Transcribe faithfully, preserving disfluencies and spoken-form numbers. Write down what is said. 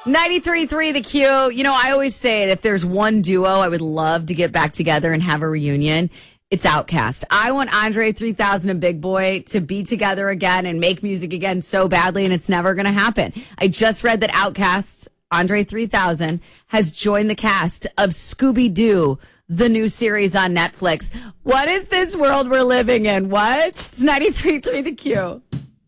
ninety-three point three The Q. You know, I always say that if there's one duo I would love to get back together and have a reunion, it's Outkast. I want Andre three thousand and Big Boy to be together again and make music again so badly, and it's never going to happen. I just read that Outkast, Andre three thousand, has joined the cast of Scooby-Doo, the new series on Netflix. What is this world we're living in? What? It's ninety-three point three The Q.